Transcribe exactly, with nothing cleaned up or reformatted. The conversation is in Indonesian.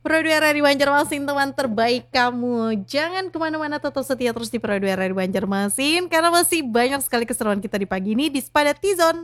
Pro dua R di Banjarmasin, teman terbaik kamu. Jangan kemana-mana, tetap setia terus di Pro dua R di Banjarmasin, karena masih banyak sekali keseruan kita di pagi ini di Spada T-Zone.